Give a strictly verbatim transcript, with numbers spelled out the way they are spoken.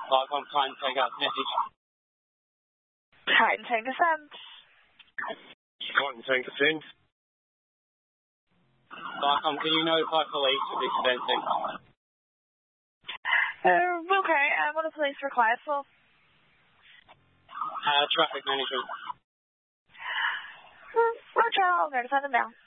Vicom, Titan Tango, message. Titan Tango sent. Titan Tango sent. Vicom, can you notify police of this event, please? Uh, okay, and what is the police required for? Uh, traffic management. Roger, I'll notify them now.